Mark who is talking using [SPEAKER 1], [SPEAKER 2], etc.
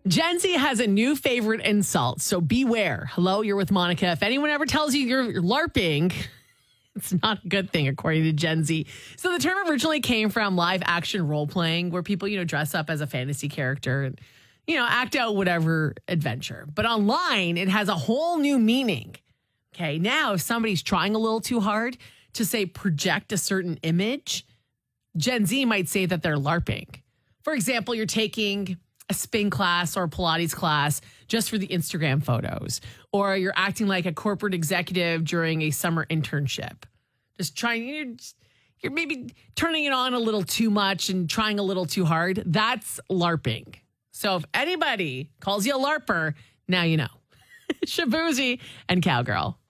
[SPEAKER 1] Gen Z has a new favorite insult, so beware. Hello, you're with Monica. If anyone ever tells you you're LARPing, it's not a good thing, according to Gen Z. So the term originally came from live action role playing, where people, dress up as a fantasy character and, act out whatever adventure. But online, it has a whole new meaning. Okay, now if somebody's trying a little too hard to say project a certain image, Gen Z might say that they're LARPing. For example, you're taking a spin class or a Pilates class just for the Instagram photos, or you're acting like a corporate executive during a summer internship. Just trying, you're maybe turning it on a little too much and trying a little too hard. That's LARPing. So if anybody calls you a LARPer, now you know. Shabuzi and Cowgirl.